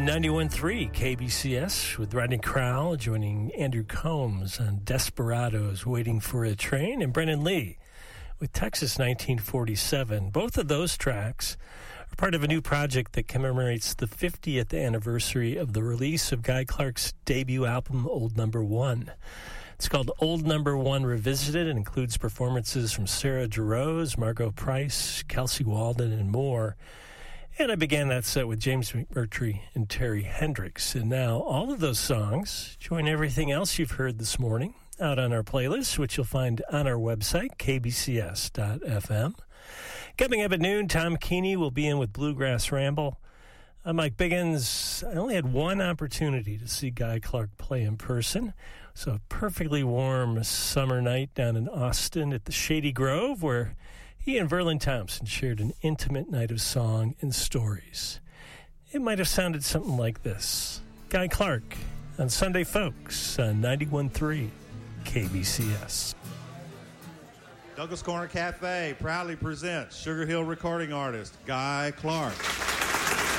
91.3 KBCS with Rodney Crowell joining Andrew Combs on Desperados, Waiting for a Train, and Brennan Lee with Texas 1947. Both of those tracks are part of a new project that commemorates the 50th anniversary of the release of Guy Clark's debut album, Old Number One. It's called Old Number One Revisited and includes performances from Sarah Jarosz, Margot Price, Kelsey Walden, and more. And I began that set with James McMurtry and Terry Hendricks. And now all of those songs join everything else you've heard this morning out on our playlist, which you'll find on our website, kbcs.fm. Coming up at noon, Tom Keeney will be in with Bluegrass Ramble. I'm Mike Biggins. I only had one opportunity to see Guy Clark play in person. So a perfectly warm summer night down in Austin at the Shady Grove, where he and Verlin Thompson shared an intimate night of song and stories. It might have sounded something like this. Guy Clark on Sunday Folks on 91.3 KBCS. Douglas Corner Cafe proudly presents Sugar Hill recording artist Guy Clark.